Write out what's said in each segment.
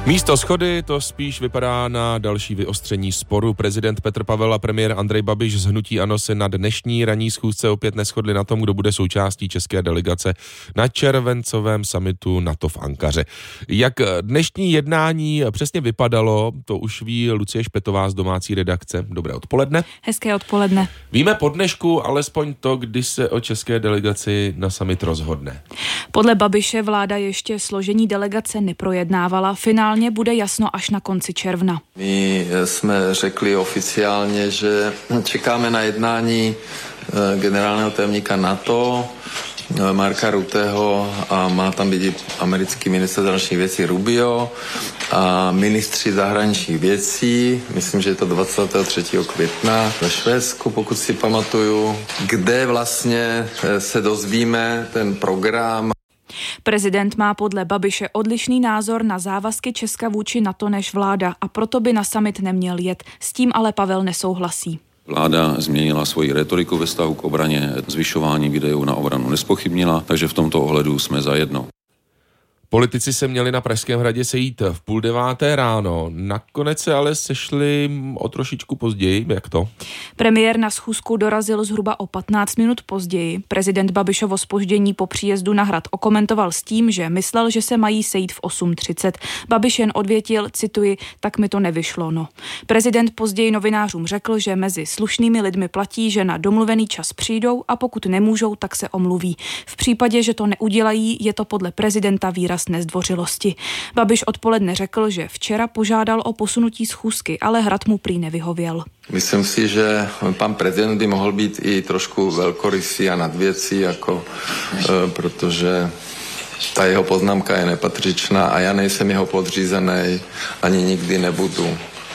Místo shody to spíš vypadá na další vyostření sporu. Prezident Petr Pavel a premiér Andrej Babiš z hnutí ANO se na dnešní ranní schůzce opět neshodli na tom, kdo bude součástí české delegace na červencovém summitu NATO v Ankaře. Jak dnešní jednání přesně vypadalo, to už ví Lucie Špetová z domácí redakce. Dobré odpoledne. Hezké odpoledne. Víme po dnešku alespoň to, kdy se o české delegaci na summit rozhodne. Podle Babiše vláda ještě složení delegace neprojednávala. Finálně bude jasno až na konci června. My jsme řekli oficiálně, že čekáme na jednání generálního tajemníka NATO, Marka Rutteho, a má tam být i americký ministr zahraničních věcí Rubio a ministři zahraničních věcí, myslím, že je to 23. května ve Švédsku, pokud si pamatuju, kde vlastně se dozvíme ten program. Prezident má podle Babiše odlišný názor na závazky Česka vůči NATO než vláda a proto by na summit neměl jet. S tím ale Pavel nesouhlasí. Vláda změnila svoji retoriku ve vztahu k obraně, zvyšování výdajů na obranu nespochybnila, takže v tomto ohledu jsme zajedno. Politici se měli na Pražském hradě sejít v 8:30 ráno. Nakonec se ale sešli o trošičku později. Jak to? Premiér na schůzku dorazil zhruba o 15 minut později. Prezident Babišovo zpoždění po příjezdu na hrad okomentoval s tím, že myslel, že se mají sejít v 8:30. Babiš jen odvětil, cituji, tak mi to nevyšlo, no. Prezident později novinářům řekl, že mezi slušnými lidmi platí, že na domluvený čas přijdou a pokud nemůžou, tak se omluví. V případě, že to neudělají, je to podle prezidenta výraz nezdvořilosti. Babiš odpoledne řekl, že včera požádal o posunutí schůzky, ale hrad mu prý nevyhověl. Myslím si, že pan prezident by mohl být i trošku velkorysý a nadvěcí, protože ta jeho poznámka je nepatřičná a já nejsem jeho podřízený, ani nikdy nebudu.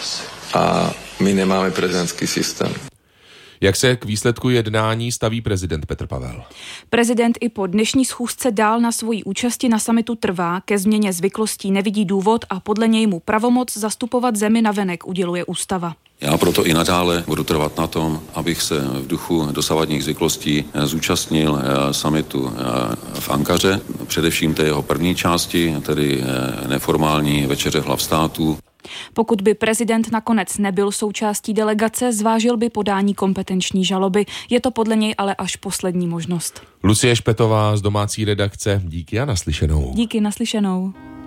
A my nemáme prezidentský systém. Jak se k výsledku jednání staví prezident Petr Pavel? Prezident i po dnešní schůzce dál na svojí účasti na summitu trvá, ke změně zvyklostí nevidí důvod a podle něj mu pravomoc zastupovat zemi navenek uděluje ústava. Já proto i nadále budu trvat na tom, abych se v duchu dosavadních zvyklostí zúčastnil summitu v Ankaře, především té jeho první části, tedy neformální večeře hlav států. Pokud by prezident nakonec nebyl součástí delegace, zvážil by podání kompetenční žaloby. Je to podle něj ale až poslední možnost. Lucie Špetová z domácí redakce. Díky a naslyšenou. Díky, naslyšenou.